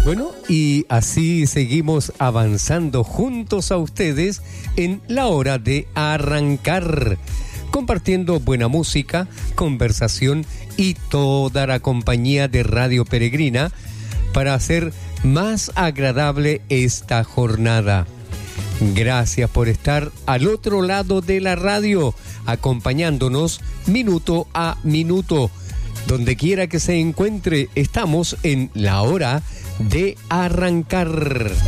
Bueno, y así seguimos avanzando juntos a ustedes en la hora de arrancar, compartiendo buena música, conversación y toda la compañía de Radio Peregrina para hacer más agradable esta jornada. Gracias por estar al otro lado de la radio, acompañándonos minuto a minuto. Donde quiera que se encuentre, estamos en la hora de arrancar.